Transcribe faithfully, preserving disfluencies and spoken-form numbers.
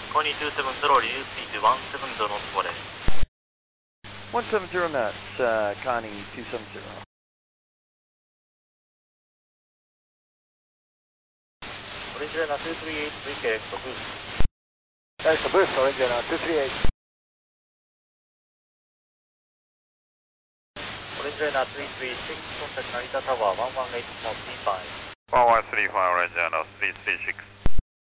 Connie two seven zero, release speed one seven zero knots for it. one seven zero knots, uh, Connie two seven zero. Orange Liner two three eight, reconnect for boost. That's the boost, Orange Liner two three eight. Orange Liner three three six, contact Narita Tower one one eight point three five. one one three five, Orange Liner three three six.